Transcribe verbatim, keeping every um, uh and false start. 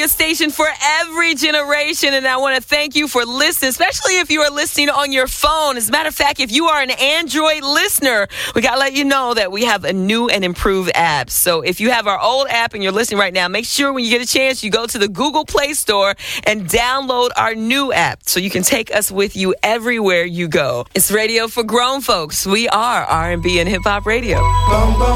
radio station for every generation, and I want to thank you for listening, especially if you are listening on your phone. As a matter of fact, if you are an Android listener, we got to let you know that we have a new and improved app. So if you have our old app and you're listening right now, make sure when you get a chance, you go to the Google Play Store and download our new app so you can take us with you everywhere you go. It's radio for grown folks. We are R and B and hip hop radio. Bum, bum.